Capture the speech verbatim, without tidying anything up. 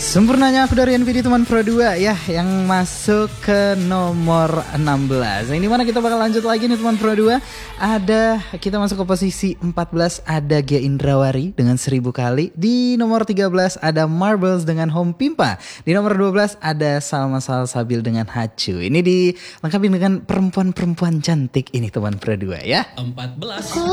Sempurnanya aku dari N V D teman Pro dua ya, yang masuk ke nomor enam belas. Yang dimana kita bakal lanjut lagi nih teman Pro dua. Ada, kita masuk ke posisi empat belas, ada Gia Indrawari dengan seribu kali. Di nomor tiga belas ada Marbles dengan Home Pimpa. Di nomor dua belas ada Salma Salsabil dengan Hacu. Ini dilengkapi dengan perempuan-perempuan cantik ini teman Pro dua ya. empat belas